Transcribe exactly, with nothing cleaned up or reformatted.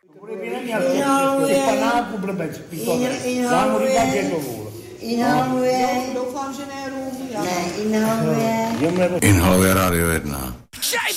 Inhaluje. Panáku blbec. Inhaluje. Inhaluje. Doufám, že ne rum. Ne, inhaluje. Inhaluje Rádio jedna.